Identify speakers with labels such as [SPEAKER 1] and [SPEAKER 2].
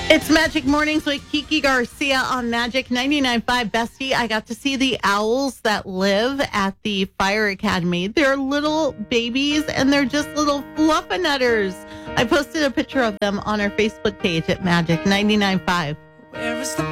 [SPEAKER 1] It's Magic Mornings with Kiki Garcia on Magic 99.5. Bestie, I got to see the owls that live at the Fire Academy. They're little babies and they're just little fluffernutters. I posted a picture of them on our Facebook page at Magic 99.5.
[SPEAKER 2] Where is the